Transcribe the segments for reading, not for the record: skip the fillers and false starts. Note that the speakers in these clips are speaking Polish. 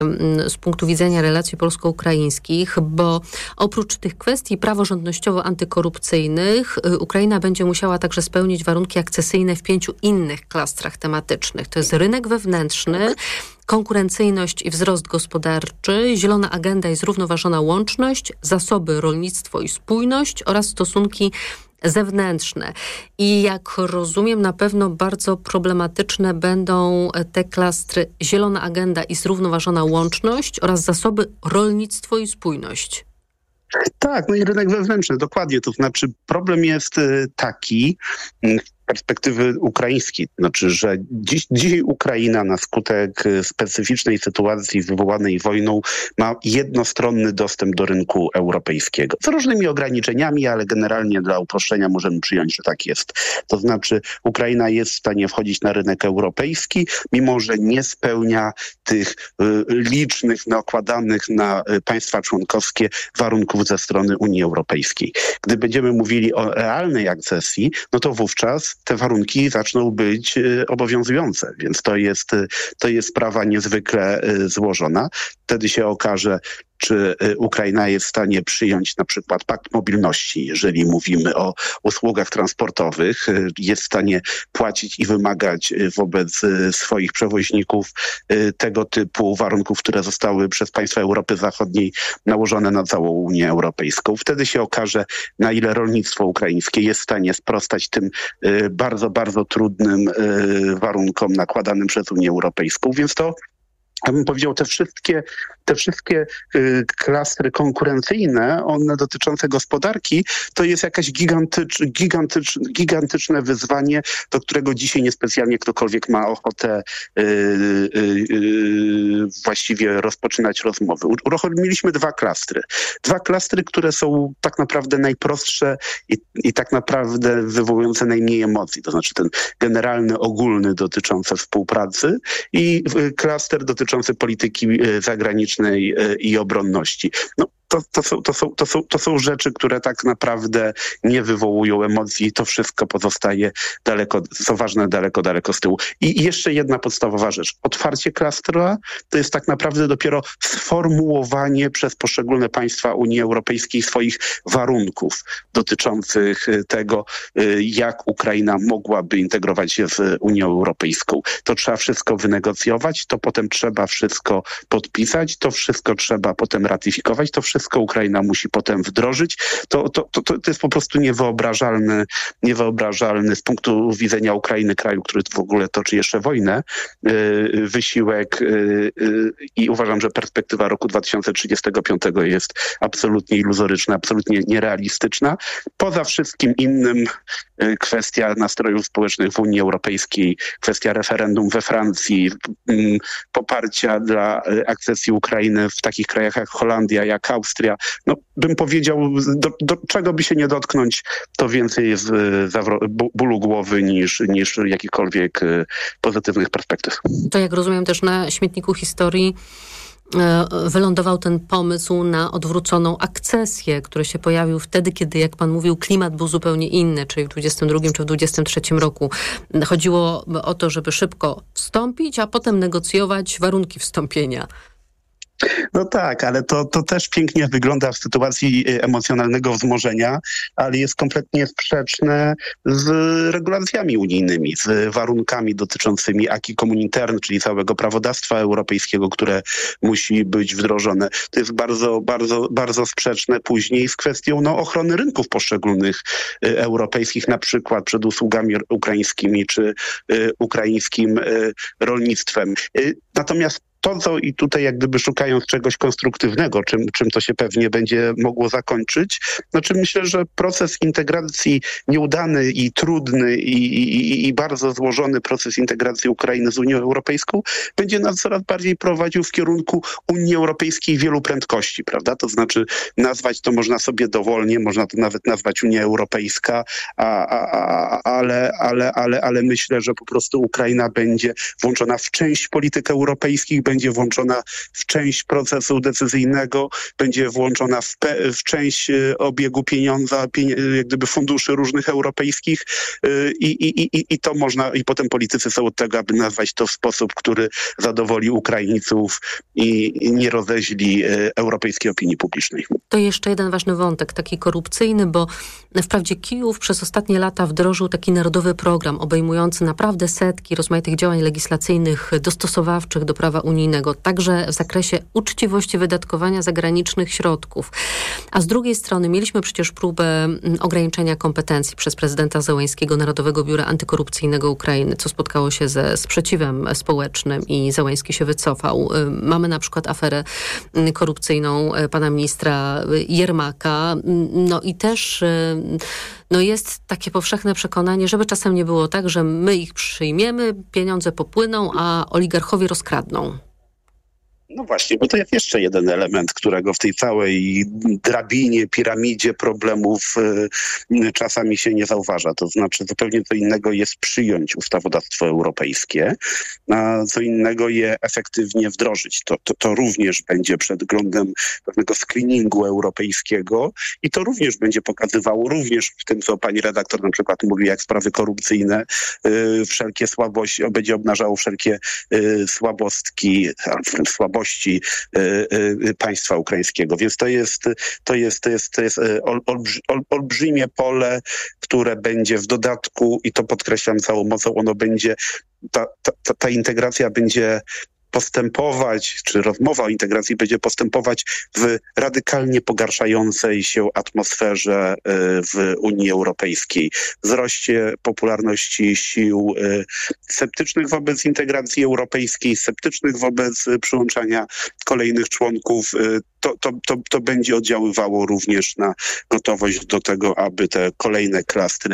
z punktu widzenia relacji polsko-ukraińskich, bo oprócz tych kwestii praworządnościowo-antykorupcyjnych Ukraina będzie musiała także spełnić warunki akcesyjne w 5 innych klastrach tematycznych. To jest rynek wewnętrzny, konkurencyjność i wzrost gospodarczy, zielona agenda i zrównoważona łączność, zasoby, rolnictwo i spójność oraz stosunki zewnętrzne. I jak rozumiem, na pewno bardzo problematyczne będą te klastry zielona agenda i zrównoważona łączność oraz zasoby, rolnictwo i spójność. Tak, no i rynek wewnętrzny, dokładnie. To znaczy problem jest taki, perspektywy ukraińskiej. Znaczy, że dzisiaj Ukraina na skutek specyficznej sytuacji wywołanej wojną ma jednostronny dostęp do rynku europejskiego. Z różnymi ograniczeniami, ale generalnie dla uproszczenia możemy przyjąć, że tak jest. To znaczy Ukraina jest w stanie wchodzić na rynek europejski, mimo że nie spełnia tych licznych, nakładanych na państwa członkowskie warunków ze strony Unii Europejskiej. Gdy będziemy mówili o realnej akcesji, no to wówczas te warunki zaczną być obowiązujące, więc to jest sprawa niezwykle złożona. Wtedy się okaże, czy Ukraina jest w stanie przyjąć na przykład pakt mobilności, jeżeli mówimy o usługach transportowych, jest w stanie płacić i wymagać wobec swoich przewoźników tego typu warunków, które zostały przez państwa Europy Zachodniej nałożone na całą Unię Europejską. Wtedy się okaże, na ile rolnictwo ukraińskie jest w stanie sprostać tym bardzo, bardzo trudnym warunkom nakładanym przez Unię Europejską. Więc to, ja bym powiedział, te wszystkie klastry konkurencyjne, one dotyczące gospodarki, to jest jakieś gigantyczne wyzwanie, do którego dzisiaj niespecjalnie ktokolwiek ma ochotę właściwie rozpoczynać rozmowy. Uruchomiliśmy dwa klastry, które są tak naprawdę najprostsze i tak naprawdę wywołujące najmniej emocji. To znaczy ten generalny, ogólny dotyczący współpracy i klaster dotyczący polityki zagranicznej i obronności. No, to są rzeczy, które tak naprawdę nie wywołują emocji. To wszystko pozostaje daleko, co ważne, daleko z tyłu. I jeszcze jedna podstawowa rzecz. Otwarcie klastra to jest tak naprawdę dopiero sformułowanie przez poszczególne państwa Unii Europejskiej swoich warunków dotyczących tego, jak Ukraina mogłaby integrować się z Unią Europejską. To trzeba wszystko wynegocjować, to potem trzeba wszystko podpisać, to wszystko trzeba potem ratyfikować, to wszystko Ukraina musi potem wdrożyć. To jest po prostu niewyobrażalny z punktu widzenia Ukrainy, kraju, który w ogóle toczy jeszcze wojnę, wysiłek i uważam, że perspektywa roku 2035 jest absolutnie iluzoryczna, absolutnie nierealistyczna. Poza wszystkim innym kwestia nastrojów społecznych w Unii Europejskiej, kwestia referendum we Francji, poparcia dla akcesji Ukrainy w takich krajach jak Holandia, jak Austria. No, bym powiedział, do czego by się nie dotknąć, to więcej jest bólu głowy niż jakichkolwiek pozytywnych perspektyw. To, jak rozumiem, też na śmietniku historii wylądował ten pomysł na odwróconą akcesję, który się pojawił wtedy, kiedy, jak pan mówił, klimat był zupełnie inny, czyli w 22 czy w 23 roku. Chodziło o to, żeby szybko wstąpić, a potem negocjować warunki wstąpienia. No tak, ale to też pięknie wygląda w sytuacji emocjonalnego wzmożenia, ale jest kompletnie sprzeczne z regulacjami unijnymi, z warunkami dotyczącymi acquis communautaire, czyli całego prawodawstwa europejskiego, które musi być wdrożone. To jest bardzo, bardzo, bardzo sprzeczne później z kwestią ochrony rynków poszczególnych europejskich, na przykład przed usługami ukraińskimi czy ukraińskim rolnictwem. Natomiast i tutaj jak gdyby szukając czegoś konstruktywnego, czym to się pewnie będzie mogło zakończyć, znaczy myślę, że proces integracji nieudany i trudny i bardzo złożony proces integracji Ukrainy z Unią Europejską będzie nas coraz bardziej prowadził w kierunku Unii Europejskiej wielu prędkości, prawda? To znaczy nazwać to można sobie dowolnie, można to nawet nazwać Unia Europejska, ale myślę, że po prostu Ukraina będzie włączona w część polityk europejskich, będzie włączona w część procesu decyzyjnego, będzie włączona w część obiegu pieniądza, jak gdyby funduszy różnych europejskich i to można, i potem politycy są od tego, aby nazwać to w sposób, który zadowoli Ukraińców i nie rozeźli europejskiej opinii publicznej. To jeszcze jeden ważny wątek, taki korupcyjny, bo wprawdzie Kijów przez ostatnie lata wdrożył taki narodowy program obejmujący naprawdę setki rozmaitych działań legislacyjnych dostosowawczych do prawa unijnego, także w zakresie uczciwości wydatkowania zagranicznych środków. A z drugiej strony mieliśmy przecież próbę ograniczenia kompetencji przez prezydenta Zełenskiego Narodowego Biura Antykorupcyjnego Ukrainy, co spotkało się ze sprzeciwem społecznym i Zełenski się wycofał. Mamy na przykład aferę korupcyjną pana ministra Jermaka. No i też jest takie powszechne przekonanie, żeby czasem nie było tak, że my ich przyjmiemy, pieniądze popłyną, a oligarchowie rozkradną. No właśnie, bo to jest jeszcze jeden element, którego w tej całej drabinie, piramidzie problemów czasami się nie zauważa. To znaczy zupełnie co innego jest przyjąć ustawodawstwo europejskie, a co innego je efektywnie wdrożyć. To również będzie przedglądem pewnego screeningu europejskiego i to również będzie pokazywało, również w tym, co pani redaktor na przykład mówi, jak sprawy korupcyjne, wszelkie słabości, będzie obnażało wszelkie słabostki, słabości państwa ukraińskiego. Więc to jest olbrzymie pole, które będzie w dodatku, i to podkreślam całą mocą, ta integracja będzie postępować, czy rozmowa o integracji będzie postępować w radykalnie pogarszającej się atmosferze w Unii Europejskiej. Wzroście popularności sił sceptycznych wobec integracji europejskiej, sceptycznych wobec przyłączania kolejnych członków. To będzie oddziaływało również na gotowość do tego, aby te kolejne klastry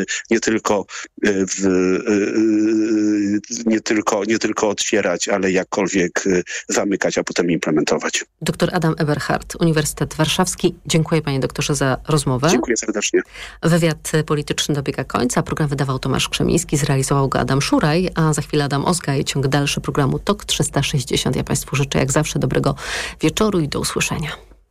nie tylko otwierać, ale jakkolwiek zamykać, a potem implementować. Dr Adam Eberhard, Uniwersytet Warszawski. Dziękuję panie doktorze za rozmowę. Dziękuję serdecznie. Wywiad polityczny dobiega końca. Program wydawał Tomasz Krzemiński, zrealizował go Adam Szuraj, a za chwilę Adam Ozgaj, ciąg dalszy programu TOK 360. Ja państwu życzę jak zawsze dobrego wieczoru i do usłyszenia.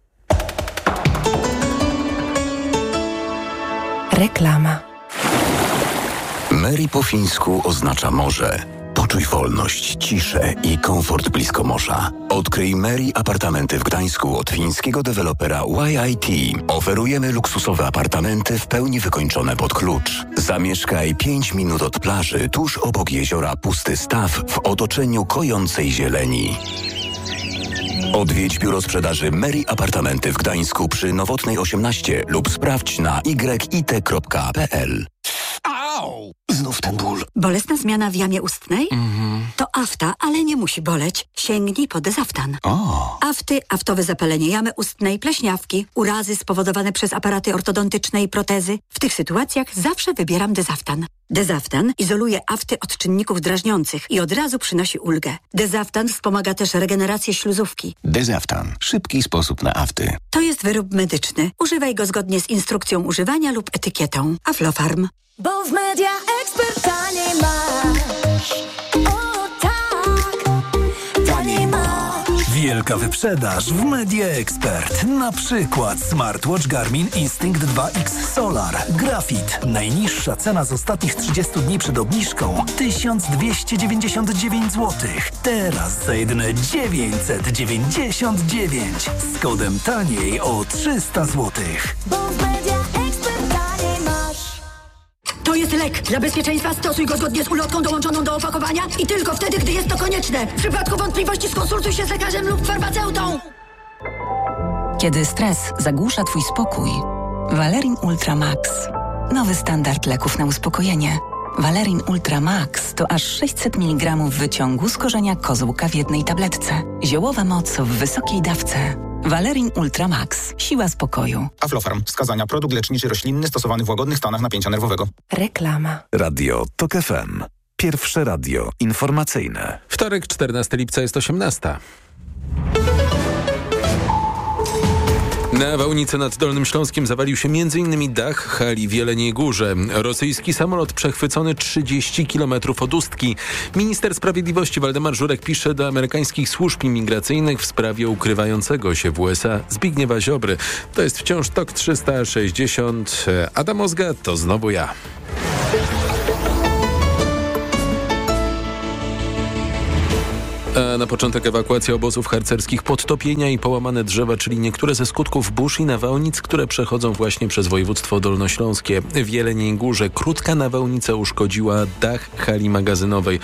Reklama. Mary po fińsku oznacza morze. Poczuj wolność, ciszę i komfort blisko morza. Odkryj Mary apartamenty w Gdańsku od fińskiego dewelopera YIT. Oferujemy luksusowe apartamenty w pełni wykończone pod klucz. Zamieszkaj 5 minut od plaży, tuż obok jeziora Pusty Staw w otoczeniu kojącej zieleni. Odwiedź biuro sprzedaży Mary Apartamenty w Gdańsku przy Nowotnej 18 lub sprawdź na yit.pl. Au! Znów ten ból. Bolesna zmiana w jamie ustnej? To afta, ale nie musi boleć. Sięgnij po Dezaftan. Afty, aftowe zapalenie jamy ustnej, pleśniawki, urazy spowodowane przez aparaty ortodontyczne i protezy. W tych sytuacjach zawsze wybieram Dezaftan. Dezaftan izoluje afty od czynników drażniących i od razu przynosi ulgę. Dezaftan wspomaga też regenerację śluzówki. Dezaftan. Szybki sposób na afty. To jest wyrób medyczny. Używaj go zgodnie z instrukcją używania lub etykietą. Aflofarm. Bo w Media Expert taniej masz. O tak, taniej masz. Wielka wyprzedaż w Media Expert. Na przykład smartwatch Garmin Instinct 2X Solar. Grafit. Najniższa cena z ostatnich 30 dni przed obniżką 1299 zł. Teraz za jedyne 999. Z kodem taniej o 300 zł. Bo w Media Expert taniej masz. To jest lek. Dla bezpieczeństwa stosuj go zgodnie z ulotką dołączoną do opakowania i tylko wtedy, gdy jest to konieczne. W przypadku wątpliwości skonsultuj się z lekarzem lub farmaceutą. Kiedy stres zagłusza twój spokój, Valerin Ultra Max. Nowy standard leków na uspokojenie. Valerin Ultra Max to aż 600 mg wyciągu z korzenia kozłka w jednej tabletce. Ziołowa moc w wysokiej dawce. Valerin Ultra Max. Siła spokoju. Aflofarm. Wskazania. Produkt leczniczy roślinny stosowany w łagodnych stanach napięcia nerwowego. Reklama. Radio TOK FM. Pierwsze radio informacyjne. Wtorek, 14 lipca jest 18. Na Wałnicy nad Dolnym Śląskiem zawalił się m.in. dach hali w Jeleniej Górze. Rosyjski samolot przechwycony 30 km od Ustki. Minister Sprawiedliwości Waldemar Żurek pisze do amerykańskich służb imigracyjnych w sprawie ukrywającego się w USA Zbigniewa Ziobry. To jest wciąż TOK 360. Adam Ozga, to znowu ja. A na początek ewakuacja obozów harcerskich, podtopienia i połamane drzewa, czyli niektóre ze skutków burz i nawałnic, które przechodzą właśnie przez województwo dolnośląskie. W Jeleniej Górze krótka nawałnica uszkodziła dach hali magazynowej,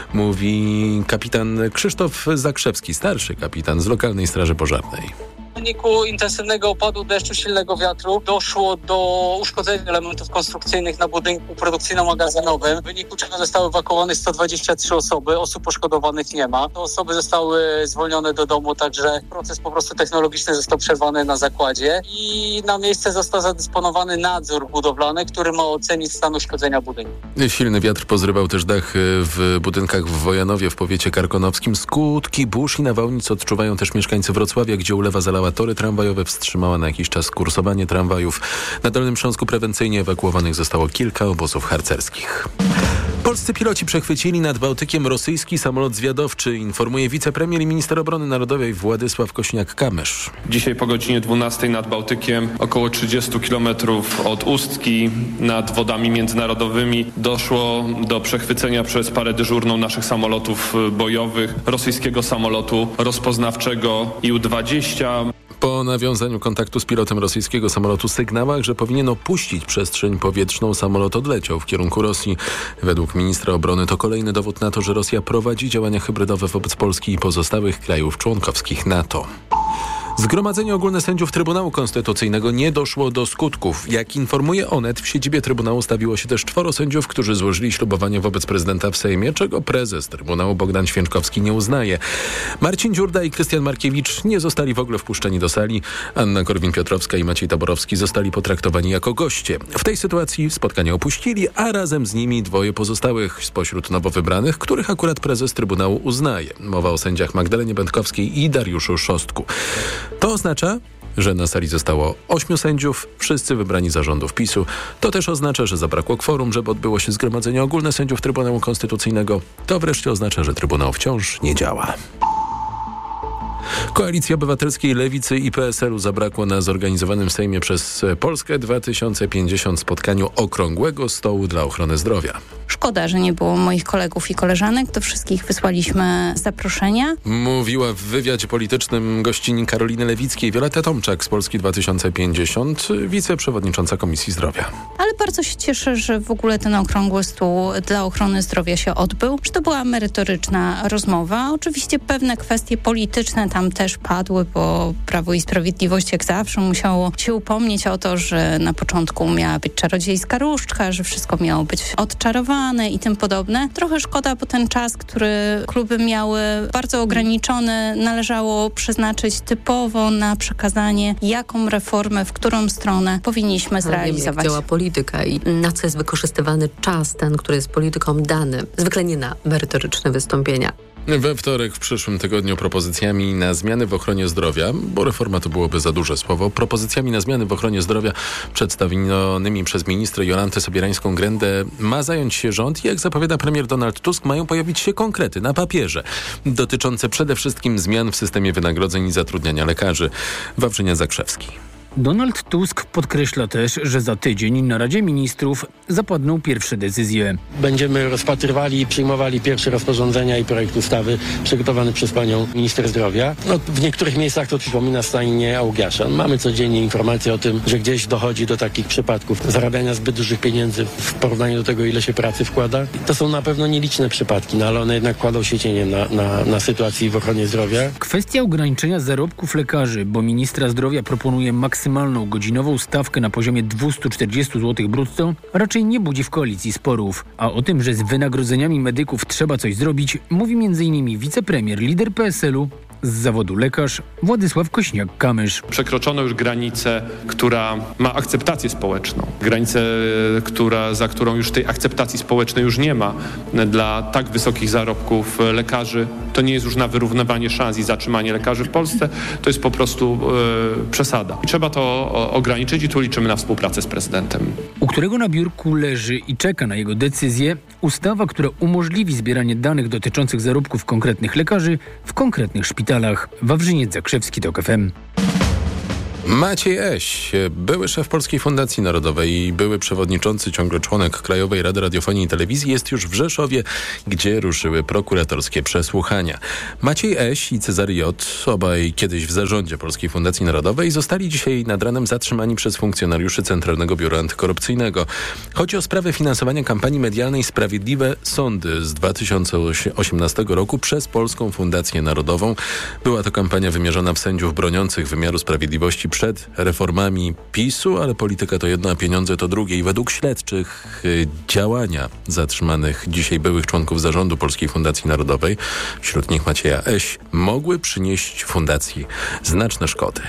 mówi kapitan Krzysztof Zakrzewski, starszy kapitan z lokalnej straży pożarnej. W wyniku intensywnego opadu deszczu, silnego wiatru doszło do uszkodzenia elementów konstrukcyjnych na budynku produkcyjno-magazynowym, w wyniku czego zostały ewakuowane 123 osoby. Osób poszkodowanych nie ma. Te osoby zostały zwolnione do domu, także proces po prostu technologiczny został przerwany na zakładzie i na miejsce został zadysponowany nadzór budowlany, który ma ocenić stan uszkodzenia budynku. Silny wiatr pozrywał też dach w budynkach w Wojanowie w powiecie karkonowskim. Skutki burz i nawałnic odczuwają też mieszkańcy Wrocławia, gdzie ulewa zalała tory tramwajowe, wstrzymała na jakiś czas kursowanie tramwajów. Na Dolnym Śląsku prewencyjnie ewakuowanych zostało kilka obozów harcerskich. Polscy piloci przechwycili nad Bałtykiem rosyjski samolot zwiadowczy, informuje wicepremier i minister obrony narodowej Władysław Kośniak-Kamysz. Dzisiaj po godzinie 12 nad Bałtykiem, około 30 km od Ustki, nad wodami międzynarodowymi, doszło do przechwycenia przez parę dyżurną naszych samolotów bojowych rosyjskiego samolotu rozpoznawczego Ił-20. Po nawiązaniu kontaktu z pilotem rosyjskiego samolotu sygnałach, że powinien opuścić przestrzeń powietrzną, samolot odleciał w kierunku Rosji. Według ministra obrony to kolejny dowód na to, że Rosja prowadzi działania hybrydowe wobec Polski i pozostałych krajów członkowskich NATO. Zgromadzenie Ogólne Sędziów Trybunału Konstytucyjnego nie doszło do skutków. Jak informuje Onet, w siedzibie Trybunału stawiło się też 4 sędziów, którzy złożyli ślubowanie wobec prezydenta w Sejmie, czego prezes Trybunału Bogdan Święczkowski nie uznaje. Marcin Dziurda i Krystian Markiewicz nie zostali w ogóle wpuszczeni do sali. Anna Korwin-Piotrowska i Maciej Taborowski zostali potraktowani jako goście. W tej sytuacji spotkanie opuścili, a razem z nimi 2 pozostałych spośród nowo wybranych, których akurat prezes Trybunału uznaje. Mowa o sędziach Magdalenie Będkowskiej i Dariuszu Szostku. To oznacza, że na sali zostało 8 sędziów, wszyscy wybrani za rządów PiS-u. To też oznacza, że zabrakło kworum, żeby odbyło się Zgromadzenie Ogólne Sędziów Trybunału Konstytucyjnego. To wreszcie oznacza, że Trybunał wciąż nie działa. Koalicji Obywatelskiej, Lewicy i PSL-u zabrakło na zorganizowanym w Sejmie przez Polskę 2050 spotkaniu Okrągłego Stołu dla Ochrony Zdrowia. Szkoda, że nie było moich kolegów i koleżanek. Do wszystkich wysłaliśmy zaproszenia. Mówiła w wywiadzie politycznym gościni Karoliny Lewickiej Wioletta Tomczak z Polski 2050, wiceprzewodnicząca Komisji Zdrowia. Ale bardzo się cieszę, że w ogóle ten Okrągły Stół dla Ochrony Zdrowia się odbył, że to była merytoryczna rozmowa. Oczywiście pewne kwestie polityczne tam też padły, bo Prawo i Sprawiedliwość jak zawsze musiało się upomnieć o to, że na początku miała być czarodziejska różdżka, że wszystko miało być odczarowane i tym podobne. Trochę szkoda, bo ten czas, który kluby miały bardzo ograniczony, należało przeznaczyć typowo na przekazanie, jaką reformę, w którą stronę powinniśmy zrealizować. Jak działa polityka i na co jest wykorzystywany czas ten, który jest politykom dany. Zwykle nie na merytoryczne wystąpienia. We wtorek w przyszłym tygodniu propozycjami na zmiany w ochronie zdrowia, bo reforma to byłoby za duże słowo, propozycjami na zmiany w ochronie zdrowia przedstawionymi przez ministrę Jolantę Sobierańską-Grendę ma zająć się rząd i jak zapowiada premier Donald Tusk, mają pojawić się konkrety na papierze dotyczące przede wszystkim zmian w systemie wynagrodzeń i zatrudniania lekarzy. Wawrzyniec Zakrzewski. Donald Tusk podkreśla też, że za tydzień na Radzie Ministrów zapadną pierwsze decyzje. Będziemy rozpatrywali i przyjmowali pierwsze rozporządzenia i projekt ustawy przygotowany przez panią minister zdrowia. W niektórych miejscach to przypomina stajnię Augiasza. Mamy codziennie informacje o tym, że gdzieś dochodzi do takich przypadków zarabiania zbyt dużych pieniędzy w porównaniu do tego, ile się pracy wkłada. To są na pewno nieliczne przypadki, ale one jednak kładą się cieniem na sytuacji w ochronie zdrowia. Kwestia ograniczenia zarobków lekarzy, bo ministra zdrowia proponuje maksymalną godzinową stawkę na poziomie 240 zł brutto, raczej nie budzi w koalicji sporów. A o tym, że z wynagrodzeniami medyków trzeba coś zrobić, mówi m.in. wicepremier, lider PSL-u z zawodu lekarz Władysław Kośniak-Kamysz. Przekroczono już granicę, która ma akceptację społeczną. Granicę, za którą już tej akceptacji społecznej już nie ma dla tak wysokich zarobków lekarzy. To nie jest już na wyrównywanie szans i zatrzymanie lekarzy w Polsce. To jest po prostu przesada. Trzeba to ograniczyć i tu liczymy na współpracę z prezydentem. U którego na biurku leży i czeka na jego decyzję ustawa, która umożliwi zbieranie danych dotyczących zarobków konkretnych lekarzy w konkretnych szpitalach. Wawrzyniec Zakrzewski, TOK FM. Maciej Eś, były szef Polskiej Fundacji Narodowej i były przewodniczący, ciągle członek Krajowej Rady Radiofonii i Telewizji, jest już w Rzeszowie, gdzie ruszyły prokuratorskie przesłuchania. Maciej Eś i Cezary J., obaj kiedyś w zarządzie Polskiej Fundacji Narodowej, zostali dzisiaj nad ranem zatrzymani przez funkcjonariuszy Centralnego Biura Antykorupcyjnego. Chodzi o sprawę finansowania kampanii medialnej Sprawiedliwe Sądy z 2018 roku przez Polską Fundację Narodową. Była to kampania wymierzona w sędziów broniących wymiaru sprawiedliwości przed reformami PiS-u, ale polityka to jedno, a pieniądze to drugie. I według śledczych działania zatrzymanych dzisiaj byłych członków zarządu Polskiej Fundacji Narodowej, wśród nich Macieja Eś, mogły przynieść fundacji znaczne szkody.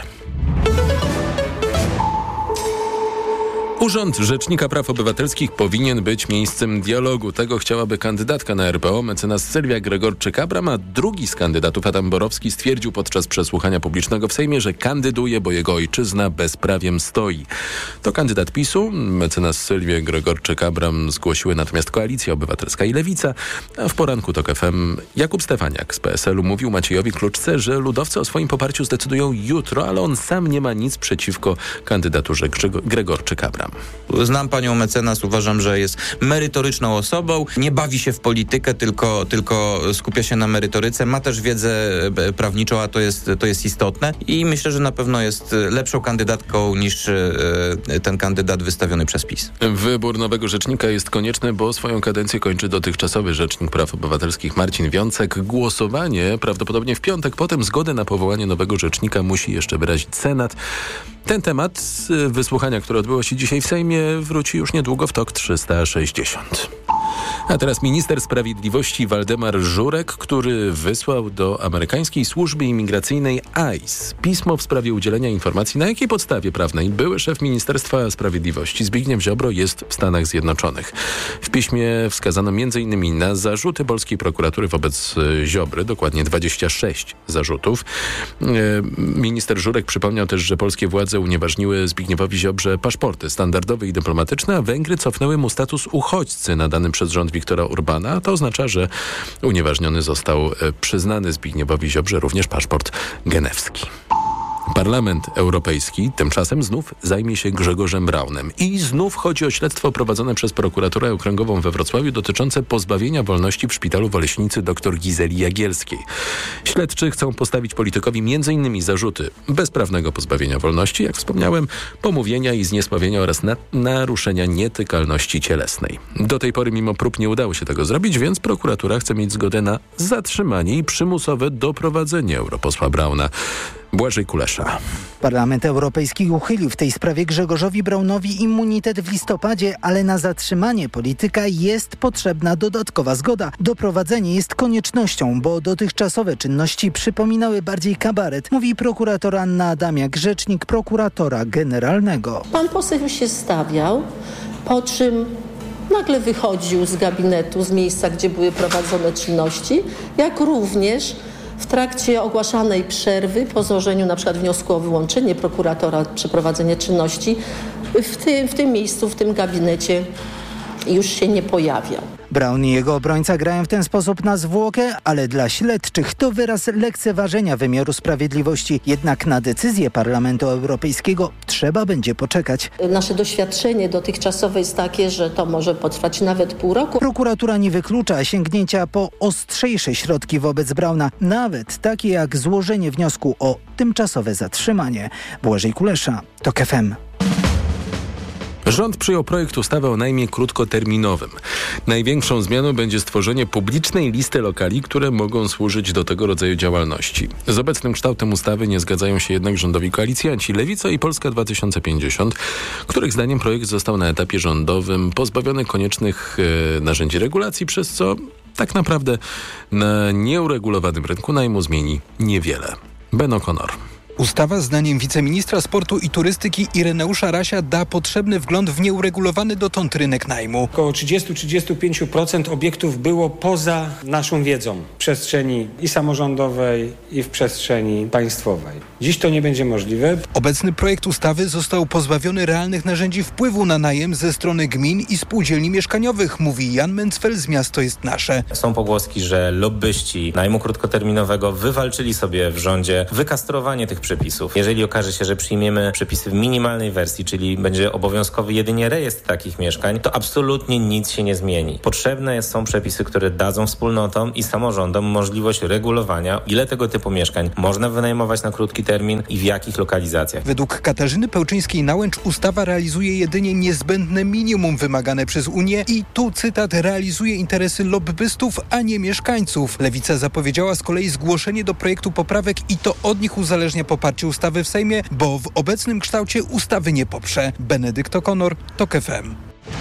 Urząd Rzecznika Praw Obywatelskich powinien być miejscem dialogu. Tego chciałaby kandydatka na RPO, mecenas Sylwia Gregorczyk-Abram, a drugi z kandydatów, Adam Borowski, stwierdził podczas przesłuchania publicznego w Sejmie, że kandyduje, bo jego ojczyzna bezprawiem stoi. To kandydat PiS-u, mecenas Sylwię Gregorczyk-Abram zgłosiły natomiast Koalicja Obywatelska i Lewica, a w poranku TOK FM Jakub Stefaniak z PSL-u mówił Maciejowi Kluczce, że ludowcy o swoim poparciu zdecydują jutro, ale on sam nie ma nic przeciwko kandydaturze Gregorczyk-Abram. Znam panią mecenas, uważam, że jest merytoryczną osobą, nie bawi się w politykę, tylko skupia się na merytoryce, ma też wiedzę prawniczą, a to jest istotne i myślę, że na pewno jest lepszą kandydatką niż ten kandydat wystawiony przez PiS. Wybór nowego rzecznika jest konieczny, bo swoją kadencję kończy dotychczasowy Rzecznik Praw Obywatelskich Marcin Wiącek. Głosowanie prawdopodobnie w piątek, potem zgodę na powołanie nowego rzecznika musi jeszcze wyrazić Senat. Ten temat wysłuchania, które odbyło się dzisiaj w Sejmie, wróci już niedługo w TOK 360. A teraz minister sprawiedliwości Waldemar Żurek, który wysłał do amerykańskiej służby imigracyjnej ICE pismo w sprawie udzielenia informacji, na jakiej podstawie prawnej były szef Ministerstwa Sprawiedliwości Zbigniew Ziobro jest w Stanach Zjednoczonych. W piśmie wskazano m.in. na zarzuty polskiej prokuratury wobec Ziobry, dokładnie 26 zarzutów. Minister Żurek przypomniał też, że polskie władze unieważniły Zbigniewowi Ziobrze paszporty standardowe i dyplomatyczne, a Węgry cofnęły mu status uchodźcy nadany przez rząd Viktora Orbána. To oznacza, że unieważniony został przyznany Zbigniewowi Ziobrze również paszport genewski. Parlament Europejski tymczasem znów zajmie się Grzegorzem Braunem. I znów chodzi o śledztwo prowadzone przez prokuraturę okręgową we Wrocławiu dotyczące pozbawienia wolności w szpitalu w Oleśnicy dr Gizeli Jagielskiej. Śledczy chcą postawić politykowi m.in. zarzuty bezprawnego pozbawienia wolności, jak wspomniałem, pomówienia i zniesławienia oraz naruszenia nietykalności cielesnej. Do tej pory mimo prób nie udało się tego zrobić, więc prokuratura chce mieć zgodę na zatrzymanie i przymusowe doprowadzenie europosła Brauna. Błażej Kulesza. Parlament Europejski uchylił w tej sprawie Grzegorzowi Braunowi immunitet w listopadzie, ale na zatrzymanie polityka jest potrzebna dodatkowa zgoda. Doprowadzenie jest koniecznością, bo dotychczasowe czynności przypominały bardziej kabaret, mówi prokurator Anna Adamiak, rzecznik prokuratora generalnego. Pan poseł się stawiał, po czym nagle wychodził z gabinetu, z miejsca, gdzie były prowadzone czynności, jak również w trakcie ogłaszanej przerwy, po złożeniu na przykład wniosku o wyłączenie prokuratora, przeprowadzenie czynności, w tym miejscu, w tym gabinecie już się nie pojawiał. Braun i jego obrońca grają w ten sposób na zwłokę, ale dla śledczych to wyraz lekceważenia wymiaru sprawiedliwości. Jednak na decyzję Parlamentu Europejskiego trzeba będzie poczekać. Nasze doświadczenie dotychczasowe jest takie, że to może potrwać nawet pół roku. Prokuratura nie wyklucza sięgnięcia po ostrzejsze środki wobec Brauna, nawet takie jak złożenie wniosku o tymczasowe zatrzymanie. Błażej Kulesza, TOK FM. Rząd przyjął projekt ustawy o najmie krótkoterminowym. Największą zmianą będzie stworzenie publicznej listy lokali, które mogą służyć do tego rodzaju działalności. Z obecnym kształtem ustawy nie zgadzają się jednak rządowi koalicjanci Lewica i Polska 2050, których zdaniem projekt został na etapie rządowym pozbawiony koniecznych narzędzi regulacji, przez co tak naprawdę na nieuregulowanym rynku najmu zmieni niewiele. Ben O'Connor. Ustawa, zdaniem wiceministra sportu i turystyki Ireneusza Rasia, da potrzebny wgląd w nieuregulowany dotąd rynek najmu. Około 30-35% obiektów było poza naszą wiedzą w przestrzeni i samorządowej, i w przestrzeni państwowej. Dziś to nie będzie możliwe. Obecny projekt ustawy został pozbawiony realnych narzędzi wpływu na najem ze strony gmin i spółdzielni mieszkaniowych, mówi Jan Mencfel z Miasto jest Nasze. Są pogłoski, że lobbyści najmu krótkoterminowego wywalczyli sobie w rządzie wykastrowanie tych przepisów. Jeżeli okaże się, że przyjmiemy przepisy w minimalnej wersji, czyli będzie obowiązkowy jedynie rejestr takich mieszkań, to absolutnie nic się nie zmieni. Potrzebne są przepisy, które dadzą wspólnotom i samorządom możliwość regulowania, ile tego typu mieszkań można wynajmować na krótki termin i w jakich lokalizacjach. Według Katarzyny Pełczyńskiej-Nałęcz ustawa realizuje jedynie niezbędne minimum wymagane przez Unię i tu cytat, realizuje interesy lobbystów, a nie mieszkańców. Lewica zapowiedziała z kolei zgłoszenie do projektu poprawek i to od nich uzależnia poparcie ustawy w Sejmie, bo w obecnym kształcie ustawy nie poprze. Benedykt O'Connor, TOK FM.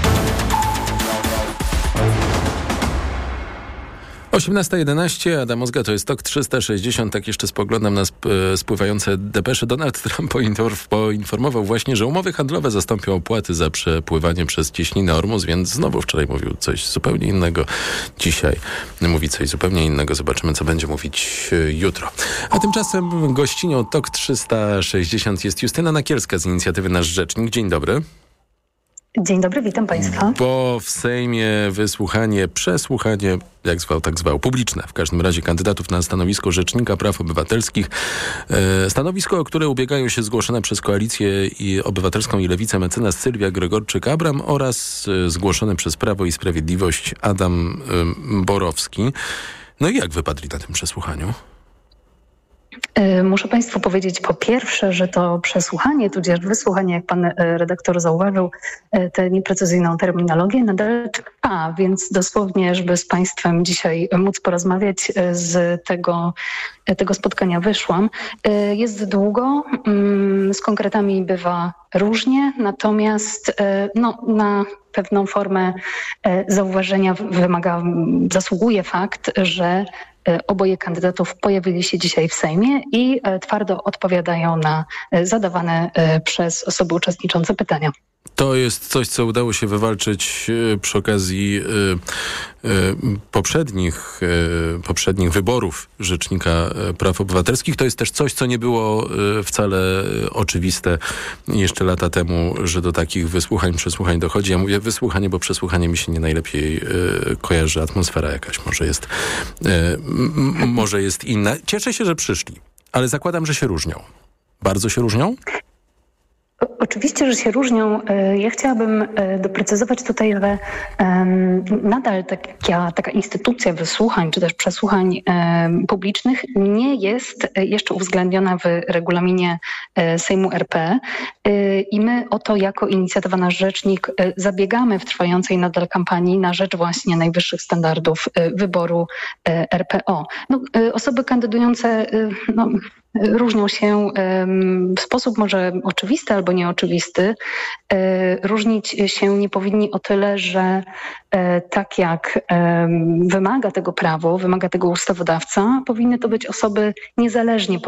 18:11, Adam Ozga, to jest TOK 360. Tak jeszcze spoglądam na spływające depesze. Donald Trump poinformował właśnie, że umowy handlowe zastąpią opłaty za przepływanie przez cieśninę Ormus, więc znowu wczoraj mówił coś zupełnie innego. Dzisiaj mówi coś zupełnie innego. Zobaczymy, co będzie mówić jutro. A tymczasem gościnią TOK 360 jest Justyna Nakielska z inicjatywy Nasz Rzecznik. Dzień dobry. Dzień dobry, witam Państwa. Bo w Sejmie przesłuchanie, jak zwał, tak zwał, publiczne w każdym razie kandydatów na stanowisko Rzecznika Praw Obywatelskich. Stanowisko, o które ubiegają się zgłoszone przez Koalicję Obywatelską i Lewicę mecenas Sylwia Gregorczyk-Abram oraz zgłoszone przez Prawo i Sprawiedliwość Adam Borowski. No i jak wypadli na tym przesłuchaniu? Muszę Państwu powiedzieć po pierwsze, że to przesłuchanie, tudzież wysłuchanie, jak pan redaktor zauważył, tę nieprecyzyjną terminologię nadal trwa, więc dosłownie, żeby z Państwem dzisiaj móc porozmawiać, z tego spotkania wyszłam. Jest długo, z konkretami bywa różnie, natomiast na pewną formę zauważenia zasługuje fakt, że oboje kandydatów pojawili się dzisiaj w Sejmie i twardo odpowiadają na zadawane przez osoby uczestniczące pytania. To jest coś, co udało się wywalczyć przy okazji poprzednich wyborów Rzecznika Praw Obywatelskich. To jest też coś, co nie było wcale oczywiste jeszcze lata temu, że do takich przesłuchań dochodzi. Ja mówię wysłuchanie, bo przesłuchanie mi się nie najlepiej kojarzy. Atmosfera jakaś może jest inna. Cieszę się, że przyszli, ale zakładam, że się różnią. Bardzo się różnią? Oczywiście, że się różnią. Ja chciałabym doprecyzować tutaj, że nadal taka instytucja wysłuchań czy też przesłuchań publicznych nie jest jeszcze uwzględniona w regulaminie Sejmu RP i my o to jako inicjatywa Nasz Rzecznik zabiegamy w trwającej nadal kampanii na rzecz właśnie najwyższych standardów wyboru RPO. Osoby kandydujące różnią się w sposób może oczywisty albo nieoczywisty. Różnić się nie powinni o tyle, że tak jak wymaga tego prawo, wymaga tego ustawodawca, powinny to być osoby niezależne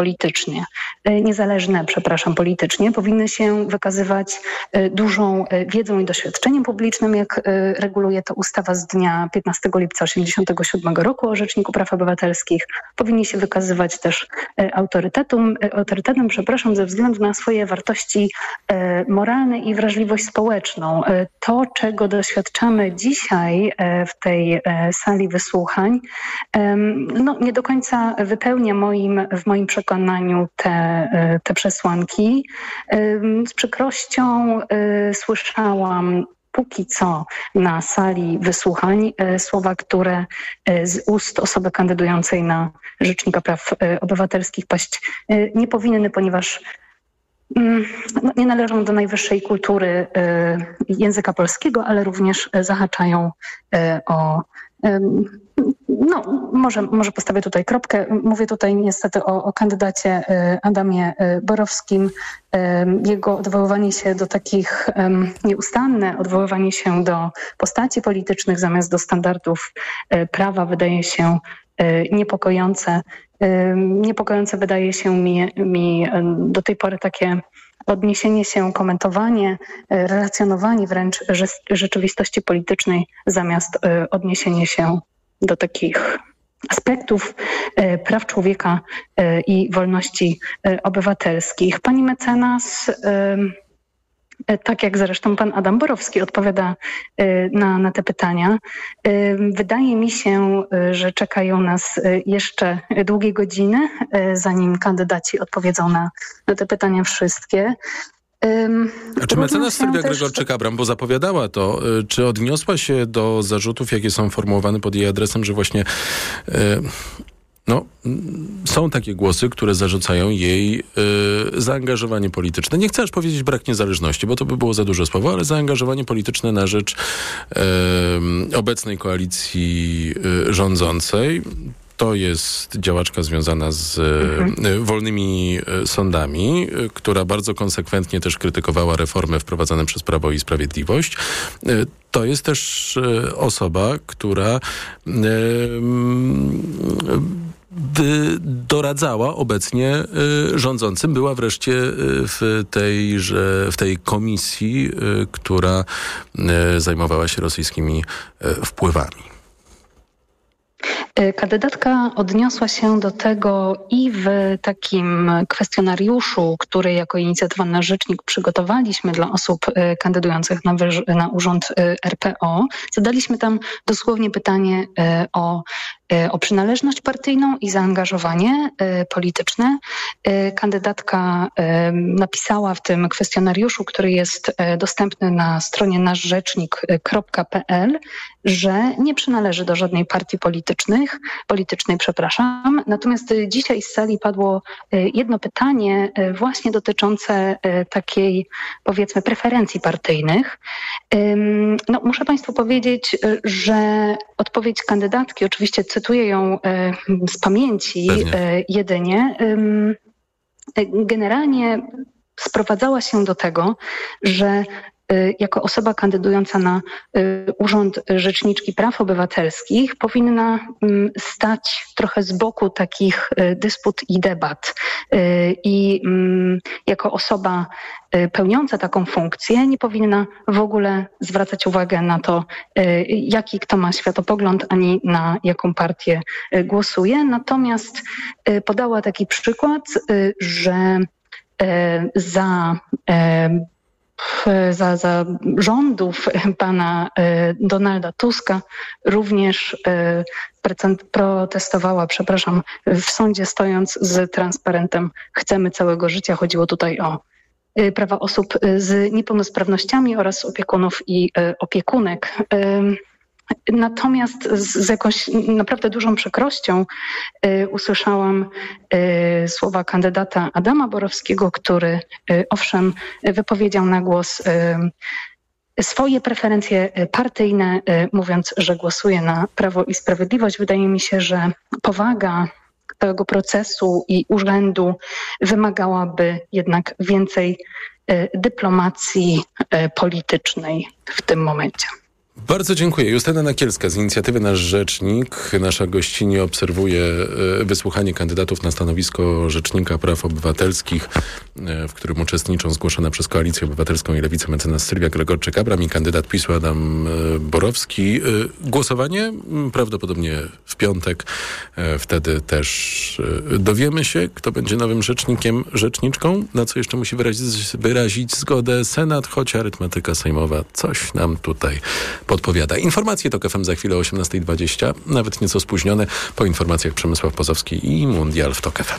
politycznie, powinny się wykazywać dużą wiedzą i doświadczeniem publicznym, jak reguluje to ustawa z dnia 15 lipca 1987 roku o Rzeczniku Praw Obywatelskich. Powinni się wykazywać też autorytetem ze względu na swoje wartości moralne i wrażliwość społeczną. To, czego doświadczamy dzisiaj w tej sali wysłuchań, nie do końca wypełnia w moim przekonaniu te przesłanki. Z przykrością słyszałam póki co na sali wysłuchań słowa, które z ust osoby kandydującej na Rzecznika Praw Obywatelskich paść nie powinny, ponieważ nie należą do najwyższej kultury języka polskiego, ale również zahaczają o Może postawię tutaj kropkę. Mówię tutaj niestety o kandydacie Adamie Borowskim. Jego odwoływanie się do takich, nieustanne odwoływanie się do postaci politycznych zamiast do standardów prawa wydaje się niepokojące. Niepokojące wydaje się mi do tej pory takie odniesienie się, komentowanie, relacjonowanie wręcz rzeczywistości politycznej zamiast odniesienie się do takich aspektów praw człowieka i wolności obywatelskich. Pani mecenas, tak jak zresztą pan Adam Borowski odpowiada na te pytania, wydaje mi się, że czekają nas jeszcze długie godziny, zanim kandydaci odpowiedzą na te pytania wszystkie. A czy mecenas Sylwia Gregorczyk-Abram, bo zapowiadała to, czy odniosła się do zarzutów, jakie są formułowane pod jej adresem, że właśnie są takie głosy, które zarzucają jej zaangażowanie polityczne. Nie chcę aż powiedzieć brak niezależności, bo to by było za duże słowo, ale zaangażowanie polityczne na rzecz obecnej koalicji rządzącej. To jest działaczka związana z wolnymi sądami, która bardzo konsekwentnie też krytykowała reformy wprowadzane przez Prawo i Sprawiedliwość. To jest też osoba, która doradzała obecnie rządzącym. Była wreszcie w tej komisji, która zajmowała się rosyjskimi wpływami. Kandydatka odniosła się do tego i w takim kwestionariuszu, który jako inicjatywny rzecznik przygotowaliśmy dla osób kandydujących na urząd RPO. Zadaliśmy tam dosłownie pytanie o przynależność partyjną i zaangażowanie polityczne. Kandydatka napisała w tym kwestionariuszu, który jest dostępny na stronie naszrzecznik.pl, że nie przynależy do żadnej partii politycznej, Natomiast dzisiaj z sali padło jedno pytanie właśnie dotyczące takiej, powiedzmy, preferencji partyjnych. Muszę Państwu powiedzieć, że odpowiedź kandydatki, oczywiście cytuję ją z pamięci jedynie, generalnie sprowadzała się do tego, że jako osoba kandydująca na Urząd Rzeczniczki Praw Obywatelskich powinna stać trochę z boku takich dysput i debat. I jako osoba pełniąca taką funkcję nie powinna w ogóle zwracać uwagi na to, jaki kto ma światopogląd, ani na jaką partię głosuje. Natomiast podała taki przykład, że za rządów pana Donalda Tuska również protestowała, w sądzie stojąc z transparentem "Chcemy całego życia". Chodziło tutaj o prawa osób z niepełnosprawnościami oraz opiekunów i opiekunek. Natomiast z jakąś naprawdę dużą przykrością usłyszałam słowa kandydata Adama Borowskiego, który owszem wypowiedział na głos swoje preferencje partyjne, mówiąc, że głosuje na Prawo i Sprawiedliwość. Wydaje mi się, że powaga tego procesu i urzędu wymagałaby jednak więcej dyplomacji politycznej w tym momencie. Bardzo dziękuję. Justyna Nakielska z inicjatywy Nasz Rzecznik. Nasza gościni obserwuje wysłuchanie kandydatów na stanowisko Rzecznika Praw Obywatelskich, w którym uczestniczą zgłoszona przez Koalicję Obywatelską i Lewicę mecenas Sylwia Gregorczyk-Abram i kandydat PiS-u Adam Borowski. Głosowanie prawdopodobnie w piątek. Wtedy też dowiemy się, kto będzie nowym rzeczniczką, na co jeszcze musi wyrazić zgodę Senat, choć arytmetyka sejmowa coś nam tutaj podpowiada. Informacje TOK FM za chwilę o 18:20, nawet nieco spóźnione, po informacjach Przemysław Pozowski i Mundial w TOK FM.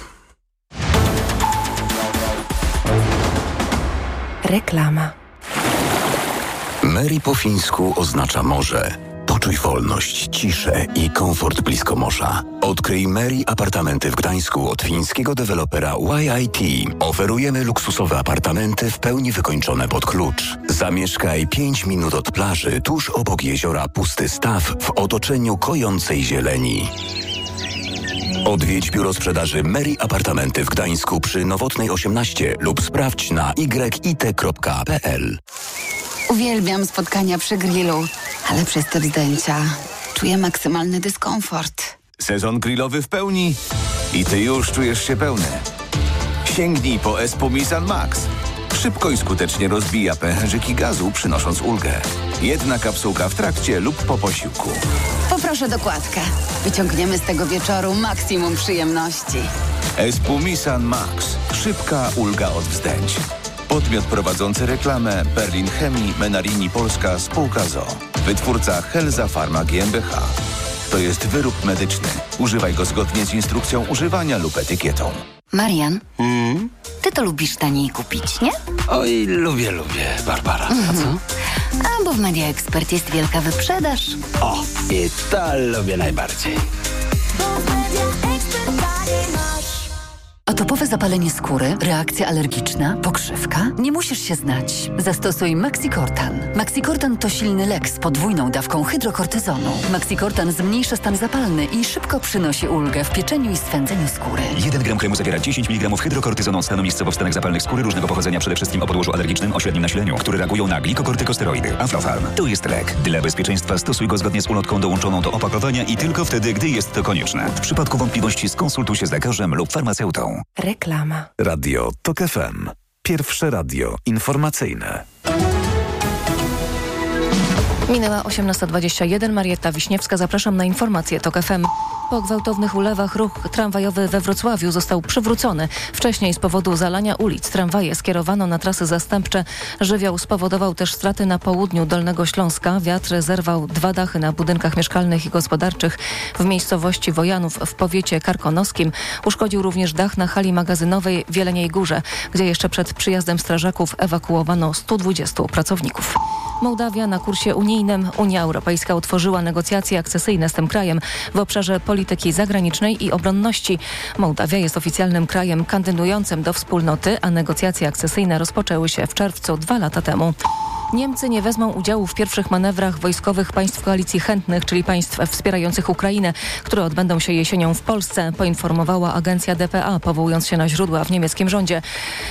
Reklama. Mary po fińsku oznacza morze. To Poczuj wolność, ciszę i komfort blisko morza. Odkryj Meri Apartamenty w Gdańsku od fińskiego dewelopera YIT. Oferujemy luksusowe apartamenty w pełni wykończone pod klucz. Zamieszkaj 5 minut od plaży, tuż obok jeziora Pusty Staw w otoczeniu kojącej zieleni. Odwiedź biuro sprzedaży Meri Apartamenty w Gdańsku przy Nowotnej 18 lub sprawdź na yit.pl. Uwielbiam spotkania przy grillu, ale przez te wzdęcia czuję maksymalny dyskomfort. Sezon grillowy w pełni i ty już czujesz się pełny. Sięgnij po Espumisan Max. Szybko i skutecznie rozbija pęcherzyki gazu, przynosząc ulgę. Jedna kapsułka w trakcie lub po posiłku. Poproszę dokładkę. Wyciągniemy z tego wieczoru maksimum przyjemności. Espumisan Max. Szybka ulga od wzdęć. Podmiot prowadzący reklamę Berlin Chemii, Menarini Polska, spółka ZOO. Wytwórca Helza Pharma GmbH. To jest wyrób medyczny. Używaj go zgodnie z instrukcją używania lub etykietą. Marian, ty to lubisz taniej kupić, nie? Oj, lubię, Barbara. A co? A bo w Media Expert jest wielka wyprzedaż. O, i to lubię najbardziej. Atopowe zapalenie skóry, reakcja alergiczna, pokrzywka? Nie musisz się znać. Zastosuj Maxicortan. Maxicortan to silny lek z podwójną dawką hydrokortyzonu. Maxicortan zmniejsza stan zapalny i szybko przynosi ulgę w pieczeniu i swędzeniu skóry. 1 gram kremu zawiera 10 mg hydrokortyzonu stanowiskowo w stanach zapalnych skóry różnego pochodzenia, przede wszystkim o podłożu alergicznym o średnim nasileniu, które reagują na glikokortykosteroidy. Aflofarm. To jest lek. Dla bezpieczeństwa stosuj go zgodnie z ulotką dołączoną do opakowania i tylko wtedy, gdy jest to konieczne. W przypadku wątpliwości skonsultuj się z lekarzem lub farmaceutą. Reklama. Radio TOK FM. Pierwsze radio informacyjne. Minęła 18:21. Marietta Wiśniewska. Zapraszam na informacje TOK FM. Po gwałtownych ulewach ruch tramwajowy we Wrocławiu został przywrócony. Wcześniej z powodu zalania ulic tramwaje skierowano na trasy zastępcze. Żywioł spowodował też straty na południu Dolnego Śląska. Wiatr zerwał 2 dachy na budynkach mieszkalnych i gospodarczych w miejscowości Wojanów w powiecie karkonoskim. Uszkodził również dach na hali magazynowej w Jeleniej Górze, gdzie jeszcze przed przyjazdem strażaków ewakuowano 120 pracowników. Mołdawia na kursie unijnym. Unia Europejska otworzyła negocjacje akcesyjne z tym krajem w obszarze polityki zagranicznej i obronności. Mołdawia jest oficjalnym krajem kandydującym do wspólnoty, a negocjacje akcesyjne rozpoczęły się w czerwcu 2 lata temu. Niemcy nie wezmą udziału w pierwszych manewrach wojskowych państw koalicji chętnych, czyli państw wspierających Ukrainę, które odbędą się jesienią w Polsce, poinformowała agencja dpa, powołując się na źródła w niemieckim rządzie.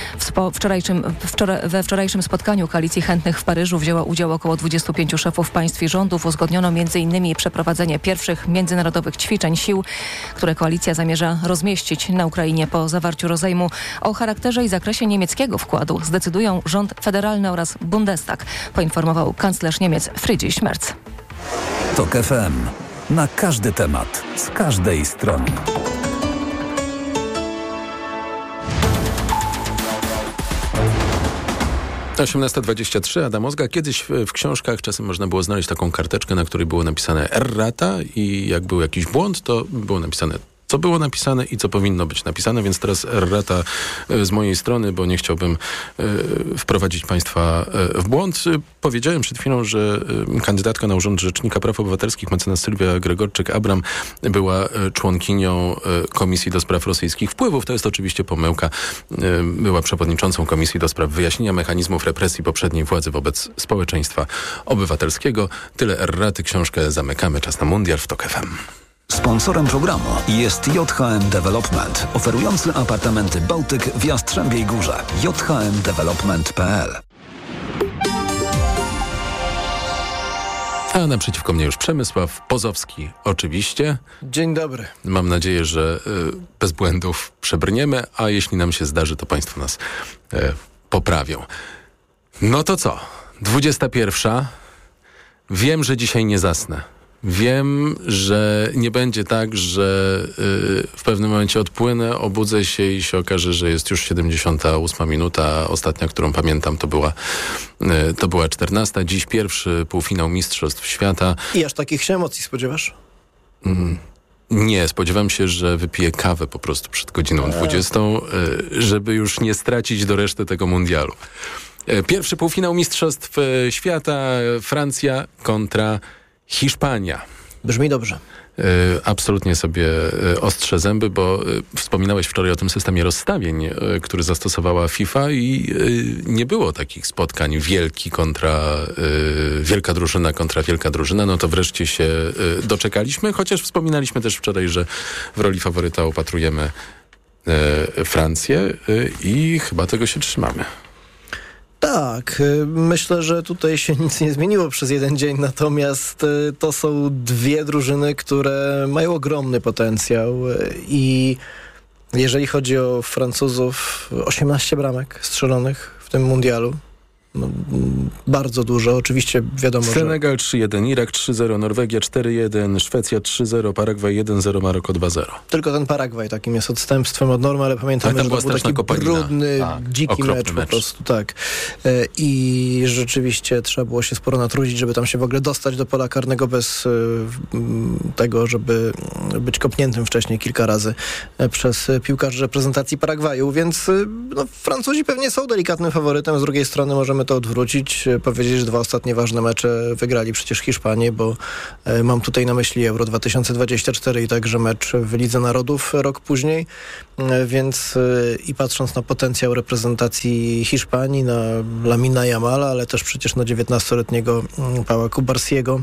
We wczorajszym spotkaniu koalicji chętnych w Paryżu wzięło udział około 25 szefów państw i rządów. Uzgodniono m.in. przeprowadzenie pierwszych międzynarodowych ćwiczeń sił, które koalicja zamierza rozmieścić na Ukrainie po zawarciu rozejmu. O charakterze i zakresie niemieckiego wkładu zdecydują rząd federalny oraz Bundestag, poinformował kanclerz Niemiec Friedrich Merz. TOK FM. Na każdy temat, z każdej strony. To 18:23, Adam Ozga. Kiedyś w książkach czasem można było znaleźć taką karteczkę, na której było napisane errata i jak był jakiś błąd, to było napisane, co było napisane i co powinno być napisane, więc teraz errata z mojej strony, bo nie chciałbym wprowadzić Państwa w błąd. Powiedziałem przed chwilą, że kandydatka na urząd Rzecznika Praw Obywatelskich, mecenas Sylwia Gregorczyk-Abram, była członkinią Komisji do Spraw Rosyjskich Wpływów. To jest oczywiście pomyłka. Była przewodniczącą Komisji do Spraw Wyjaśnienia Mechanizmów Represji Poprzedniej Władzy wobec społeczeństwa obywatelskiego. Tyle erraty. Książkę zamykamy. Czas na mundial w TOK FM. Sponsorem programu jest JHM Development, oferujący apartamenty Bałtyk w Jastrzębiej Górze. jhmdevelopment.pl. A naprzeciwko mnie już Przemysław Pozowski, oczywiście. Dzień dobry. Mam nadzieję, że bez błędów przebrniemy, a jeśli nam się zdarzy, to Państwo nas poprawią. No to co? 21. Wiem, że dzisiaj nie zasnę. Wiem, że nie będzie tak, że w pewnym momencie odpłynę, obudzę się i się okaże, że jest już 78 minuta. Ostatnia, którą pamiętam, to była 14. Dziś pierwszy półfinał Mistrzostw Świata. I aż takich się emocji spodziewasz? Nie, spodziewam się, że wypiję kawę po prostu przed godziną 20, żeby już nie stracić do reszty tego mundialu. Pierwszy półfinał Mistrzostw Świata, Francja kontra Hiszpania. Brzmi dobrze. Absolutnie sobie ostrze zęby, bo wspominałeś wczoraj o tym systemie rozstawień, który zastosowała FIFA i nie było takich spotkań wielka drużyna kontra wielka drużyna. No to wreszcie się doczekaliśmy, chociaż wspominaliśmy też wczoraj, że w roli faworyta opatrujemy Francję i chyba tego się trzymamy. Tak, myślę, że tutaj się nic nie zmieniło przez jeden dzień, natomiast to są dwie drużyny, które mają ogromny potencjał i jeżeli chodzi o Francuzów, 18 bramek strzelonych w tym mundialu. No, bardzo dużo, oczywiście wiadomo, Senegal 3-1, Irak 3-0, Norwegia 4-1, Szwecja 3-0, Paragwaj 1-0, Maroko 2-0. Tylko ten Paragwaj takim jest odstępstwem od normy, ale pamiętamy, że to był taki brudny, dziki mecz po prostu, tak. I rzeczywiście trzeba było się sporo natrudzić, żeby tam się w ogóle dostać do pola karnego bez tego, żeby być kopniętym wcześniej kilka razy przez piłkarzy reprezentacji Paragwaju, więc no, Francuzi pewnie są delikatnym faworytem, z drugiej strony możemy to odwrócić, powiedzieć, że 2 ostatnie ważne mecze wygrali przecież Hiszpanie, bo mam tutaj na myśli Euro 2024 i także mecz w Lidze Narodów rok później, więc i patrząc na potencjał reprezentacji Hiszpanii, na Lamina Yamala, ale też przecież na 19-letniego Paula Cubarsiego,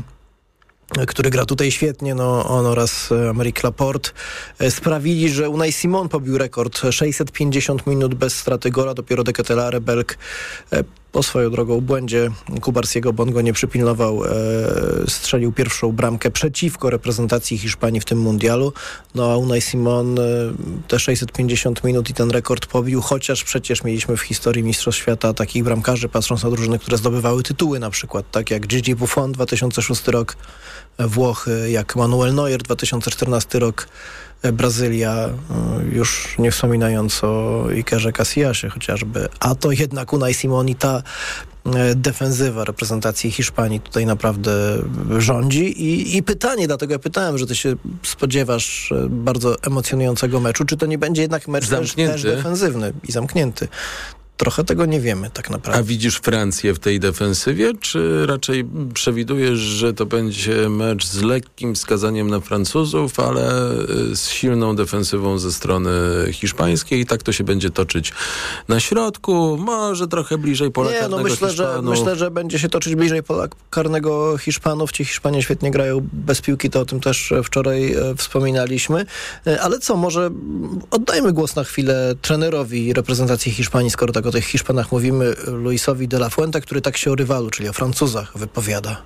który gra tutaj świetnie, no on oraz Aymeric Laporte sprawili, że Unai Simon pobił rekord 650 minut bez straty gola, dopiero De Ketelaere, Belg po swoją drogą błędzie Cubarsiego, bo on go nie przypilnował, strzelił pierwszą bramkę przeciwko reprezentacji Hiszpanii w tym mundialu. No a Unai Simon te 650 minut i ten rekord pobił, chociaż przecież mieliśmy w historii Mistrzostw Świata takich bramkarzy, patrząc na drużyny, które zdobywały tytuły na przykład, tak jak Gigi Buffon 2006 rok, Włochy, jak Manuel Neuer 2014 rok, Brazylia, już nie wspominając o Ikerze Casillasie chociażby, a to jednak Unai Simon i ta defensywa reprezentacji Hiszpanii tutaj naprawdę rządzi i pytanie, dlatego ja pytałem, że ty się spodziewasz bardzo emocjonującego meczu, czy to nie będzie jednak mecz też defensywny i zamknięty? Trochę tego nie wiemy tak naprawdę. A widzisz Francję w tej defensywie, czy raczej przewidujesz, że to będzie mecz z lekkim wskazaniem na Francuzów, ale z silną defensywą ze strony hiszpańskiej i tak to się będzie toczyć na środku, może trochę bliżej pola karnego Hiszpanów? Myślę, że będzie się toczyć bliżej pola karnego Hiszpanów. Ci Hiszpanie świetnie grają bez piłki, to o tym też wczoraj wspominaliśmy. Ale co, może oddajmy głos na chwilę trenerowi reprezentacji Hiszpanii, skoro tak o tych Hiszpanach mówimy, Luisowi de la Fuente, który tak się o rywalu, czyli o Francuzach, wypowiada.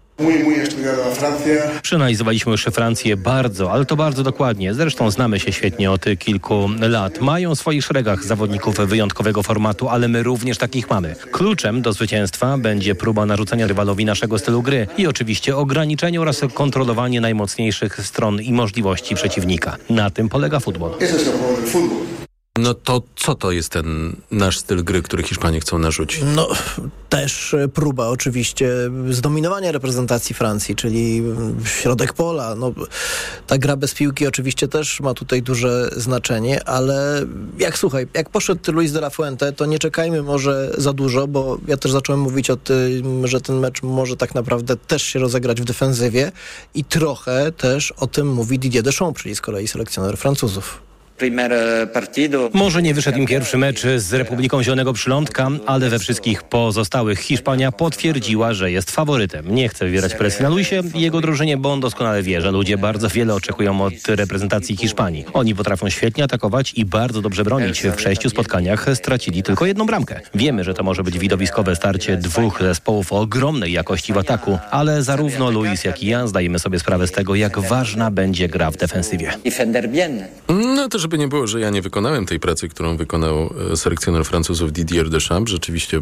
Przeanalizowaliśmy już Francję bardzo, ale to bardzo dokładnie. Zresztą znamy się świetnie od kilku lat. Mają w swoich szeregach zawodników wyjątkowego formatu, ale my również takich mamy. Kluczem do zwycięstwa będzie próba narzucenia rywalowi naszego stylu gry i oczywiście ograniczenie oraz kontrolowanie najmocniejszych stron i możliwości przeciwnika. Na tym polega futbol. No to co to jest ten nasz styl gry, który Hiszpanie chcą narzucić? No też próba oczywiście zdominowania reprezentacji Francji, czyli środek pola. No, ta gra bez piłki oczywiście też ma tutaj duże znaczenie, ale jak poszedł Luis de la Fuente, to nie czekajmy może za dużo, bo ja też zacząłem mówić o tym, że ten mecz może tak naprawdę też się rozegrać w defensywie i trochę też o tym mówi Didier Deschamps, czyli z kolei selekcjoner Francuzów. Może nie wyszedł im pierwszy mecz z Republiką Zielonego Przylądka, ale we wszystkich pozostałych Hiszpania potwierdziła, że jest faworytem. Nie chce wywierać presji na Luisie i jego drużynie, bo on doskonale wie, że ludzie bardzo wiele oczekują od reprezentacji Hiszpanii. Oni potrafią świetnie atakować i bardzo dobrze bronić. W 6 spotkaniach stracili tylko 1 bramkę. Wiemy, że to może być widowiskowe starcie 2 zespołów o ogromnej jakości w ataku, ale zarówno Luis, jak i ja zdajemy sobie sprawę z tego, jak ważna będzie gra w defensywie. No to żeby nie było, że ja nie wykonałem tej pracy, którą wykonał selekcjoner Francuzów Didier Deschamps. Rzeczywiście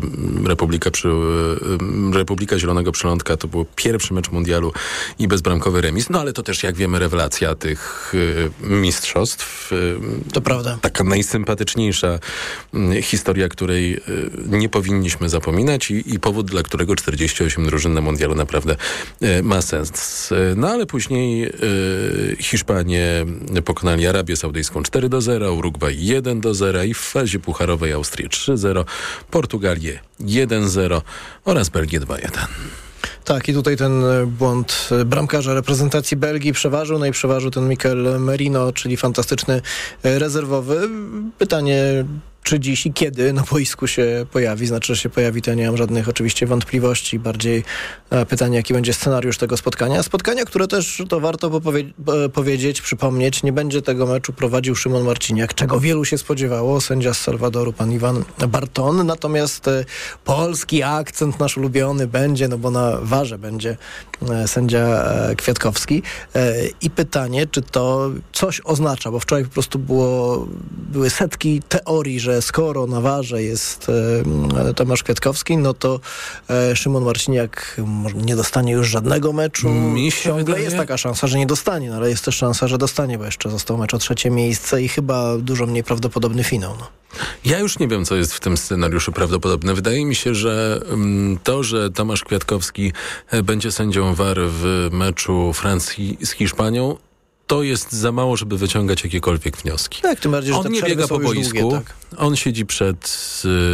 Republika Zielonego Przylądka to był pierwszy mecz mundialu i bezbramkowy remis. No ale to też, jak wiemy, rewelacja tych mistrzostw. To prawda. Taka najsympatyczniejsza historia, której nie powinniśmy zapominać i powód, dla którego 48 drużyn na mundialu naprawdę ma sens. No ale później Hiszpanie pokonali Arabię Saudyjską 4-0, Urugwaj 1-0 i w fazie pucharowej Austrię 3-0, Portugalię 1-0 oraz Belgię 2-1. Tak, i tutaj ten błąd bramkarza reprezentacji Belgii przeważył, no i przeważył ten Mikel Merino, czyli fantastyczny rezerwowy. Pytanie, czy dziś i kiedy na boisku się pojawi. Znaczy, że się pojawi, to ja nie mam żadnych oczywiście wątpliwości. Bardziej pytanie, jaki będzie scenariusz tego spotkania. Spotkania, które też, to warto powiedzieć, przypomnieć, nie będzie tego meczu prowadził Szymon Marciniak, czego wielu się spodziewało. Sędzia z Salwadoru, pan Iwan Barton. Natomiast polski akcent nasz ulubiony będzie, no bo na warze będzie sędzia Kwiatkowski. I pytanie, czy to coś oznacza, bo wczoraj po prostu były setki teorii, że skoro na warze jest Tomasz Kwiatkowski, no to Szymon Marciniak nie dostanie już żadnego meczu. Ciągle jest taka szansa, że nie dostanie, no ale jest też szansa, że dostanie, bo jeszcze został mecz o 3. miejsce i chyba dużo mniej prawdopodobny finał. No. Ja już nie wiem, co jest w tym scenariuszu prawdopodobne. Wydaje mi się, że to, że Tomasz Kwiatkowski będzie sędzią VAR w meczu Francji z Hiszpanią, to jest za mało, żeby wyciągać jakiekolwiek wnioski. Tak, tym bardziej, że on nie biega po boisku, długie, tak. On siedzi przed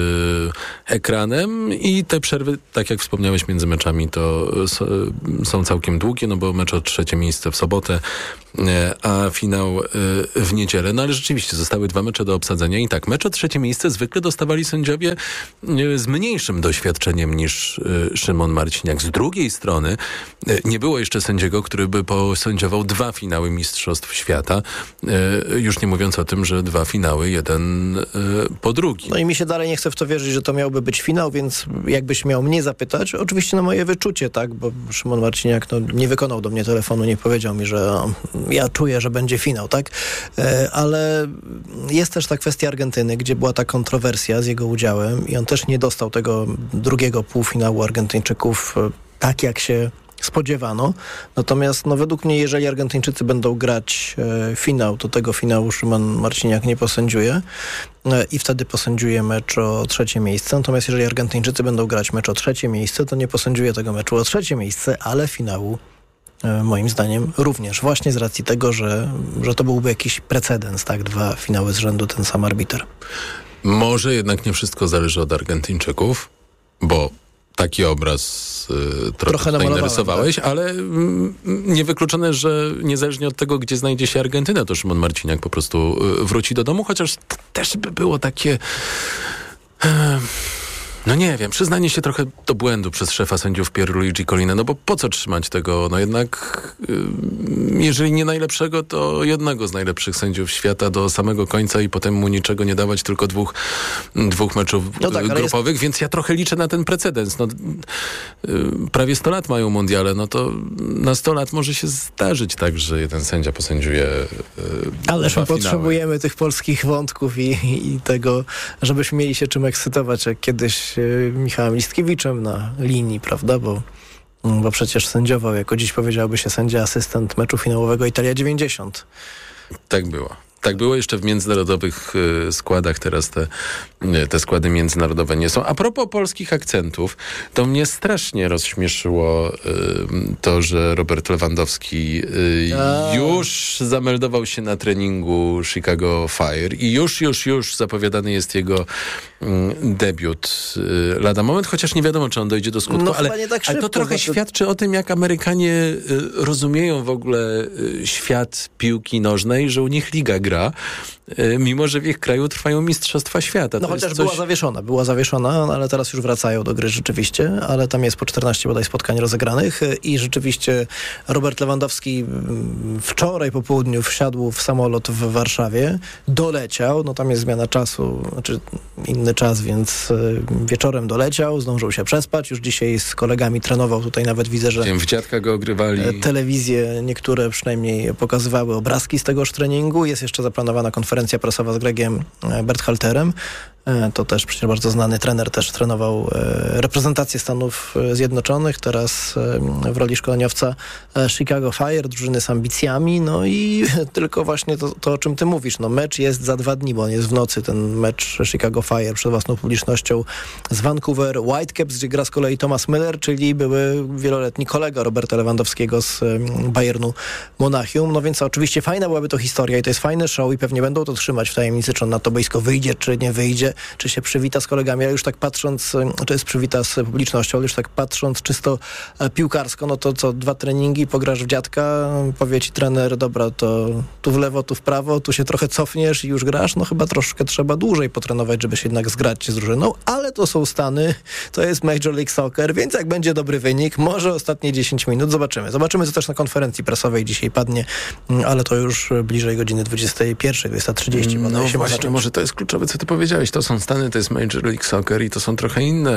ekranem i te przerwy, tak jak wspomniałeś, między meczami to są całkiem długie, no bo mecz o 3. miejsce w sobotę, a finał w niedzielę. No ale rzeczywiście zostały 2 mecze do obsadzenia i tak, mecz o 3. miejsce zwykle dostawali sędziowie z mniejszym doświadczeniem niż Szymon Marciniak. Z drugiej strony nie było jeszcze sędziego, który by posędziował 2 finały Mistrzostw Świata. Już nie mówiąc o tym, że 2 finały, jeden po drugim. No i mi się dalej nie chce w to wierzyć, że to miałby być finał, więc jakbyś miał mnie zapytać, oczywiście na moje wyczucie, tak, bo Szymon Marciniak nie wykonał do mnie telefonu, nie powiedział mi, że ja czuję, że będzie finał, tak? Ale jest też ta kwestia Argentyny, gdzie była ta kontrowersja z jego udziałem i on też nie dostał tego drugiego półfinału Argentyńczyków tak, jak się spodziewano. Natomiast według mnie, jeżeli Argentyńczycy będą grać finał, to tego finału Szymon Marciniak nie posędziuje i wtedy posędziuje mecz o 3. miejsce. Natomiast jeżeli Argentyńczycy będą grać mecz o 3. miejsce, to nie posędziuje tego meczu o 3. miejsce, ale finału moim zdaniem również. Właśnie z racji tego, że to byłby jakiś precedens, tak? 2 finały z rzędu ten sam arbiter. Może jednak nie wszystko zależy od Argentyńczyków, bo taki obraz trochę tutaj narysowałeś, tak? Ale niewykluczone, że niezależnie od tego, gdzie znajdzie się Argentyna, to Szymon Marciniak po prostu wróci do domu, chociaż też by było takie... No nie wiem, przyznanie się trochę do błędu przez szefa sędziów Pierluigi Collinę, no bo po co trzymać tego? No jednak, jeżeli nie najlepszego, to jednego z najlepszych sędziów świata do samego końca i potem mu niczego nie dawać, tylko dwóch meczów grupowych, więc ja trochę liczę na ten precedens. No, prawie 100 lat mają mundiale, no to na 100 lat może się zdarzyć tak, że jeden sędzia posędziuje Ależ my potrzebujemy tych polskich wątków i tego, żebyśmy mieli się czym ekscytować, jak kiedyś Michałem Listkiewiczem na linii, prawda, bo przecież sędziował, jako dziś powiedziałby się sędzia asystent meczu finałowego Italia 90. Tak było. Tak było jeszcze w międzynarodowych składach, teraz te składy międzynarodowe nie są. A propos polskich akcentów, to mnie strasznie rozśmieszyło to, że Robert Lewandowski już zameldował się na treningu Chicago Fire i już zapowiadany jest jego debiut lada moment, chociaż nie wiadomo, czy on dojdzie do skutku, ale to trochę świadczy o tym, jak Amerykanie rozumieją w ogóle świat piłki nożnej, że u nich liga gra, mimo że w ich kraju trwają mistrzostwa świata. No chociaż była zawieszona, ale teraz już wracają do gry rzeczywiście, ale tam jest po 14 bodaj spotkań rozegranych i rzeczywiście Robert Lewandowski wczoraj po południu wsiadł w samolot w Warszawie, doleciał, no tam jest zmiana czasu, znaczy inny czas, więc wieczorem doleciał, zdążył się przespać, już dzisiaj z kolegami trenował, tutaj nawet widzę, że w dziadka go ogrywali. Telewizje niektóre przynajmniej pokazywały obrazki z tegoż treningu, jest jeszcze zaplanowana konferencja prasowa z Gregiem Berhalterem. To też przecież bardzo znany trener, też trenował reprezentację Stanów Zjednoczonych, teraz w roli szkoleniowca Chicago Fire, drużyny z ambicjami, no i tylko właśnie to o czym ty mówisz, no mecz jest za 2 dni, bo on jest w nocy, ten mecz Chicago Fire przed własną publicznością z Vancouver Whitecaps, gdzie gra z kolei Thomas Müller, czyli były wieloletni kolega Roberta Lewandowskiego z Bayernu Monachium, no więc oczywiście fajna byłaby to historia i to jest fajne show i pewnie będą będą to trzymać w tajemnicy, czy on na to boisko wyjdzie, czy nie wyjdzie, czy się przywita z kolegami, ale już tak patrząc, czy jest przywita z publicznością, ale już tak patrząc czysto piłkarsko, no to co, 2 treningi, pograsz w dziadka, powie ci trener, dobra, to tu w lewo, tu w prawo, tu się trochę cofniesz i już grasz, no chyba troszkę trzeba dłużej potrenować, żeby się jednak zgrać z drużyną, ale to są Stany, to jest Major League Soccer, więc jak będzie dobry wynik, może ostatnie 10 minut, zobaczymy. Zobaczymy, co też na konferencji prasowej dzisiaj padnie, ale to już bliżej godziny 21, 20:30. No właśnie, może to jest kluczowe, co ty powiedziałeś. To są Stany, to jest Major League Soccer i to są trochę inne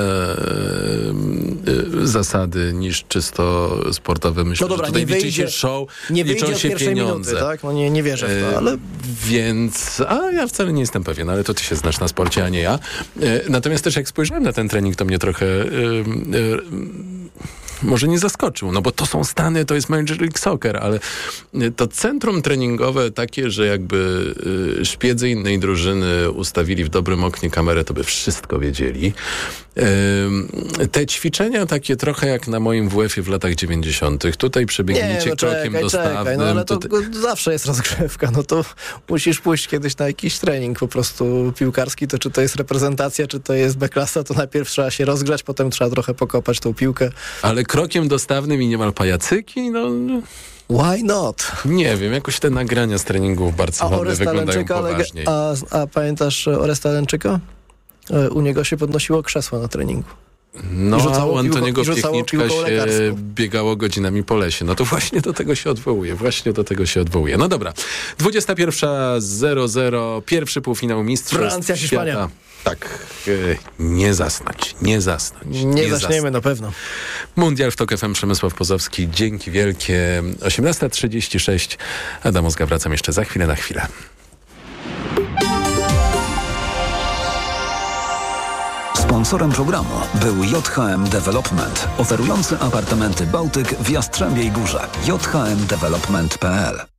zasady niż czysto sportowe. Myślę, no dobra, że tutaj liczy się show, nie liczą się pieniądze. Minuty, tak? No nie wierzę w to, ale... Więc, ja wcale nie jestem pewien, ale to ty się znasz na sporcie, a nie ja. Natomiast też jak spojrzałem na ten trening, to mnie trochę... może nie zaskoczył, no bo to są Stany, to jest Major League Soccer, ale to centrum treningowe takie, że jakby szpiedzy innej drużyny ustawili w dobrym oknie kamerę, to by wszystko wiedzieli. Te ćwiczenia takie trochę jak na moim WF-ie w latach 90. Tutaj przebiegnijcie krokiem dostawnym. No ale to zawsze jest rozgrzewka, no to musisz pójść kiedyś na jakiś trening po prostu piłkarski, to czy to jest reprezentacja, czy to jest B-klasa, to najpierw trzeba się rozgrzać, potem trzeba trochę pokopać tą piłkę. Ale krokiem dostawnym i niemal pajacyki, no... Why not? Nie wiem, jakoś te nagrania z treningów Barcelony wyglądają poważniej. A pamiętasz Oresta Lęczyka? U niego się podnosiło krzesło na treningu. No, a u Antoniego Piechniczka się biegało godzinami po lesie. No to właśnie do tego się odwołuje. No dobra, 21:00, pierwszy półfinał Mistrzostw Francja, Hiszpania. Tak, nie zasnąć. Nie zaśniemy na pewno. Mundial w TOK FM, Przemysław Pozowski, dzięki wielkie. 18:36, Adam Ozga, wracam jeszcze za chwilę na chwilę. Sponsorem programu był JHM Development, oferujący apartamenty Bałtyk w Jastrzębiej Górze. jhmdevelopment.pl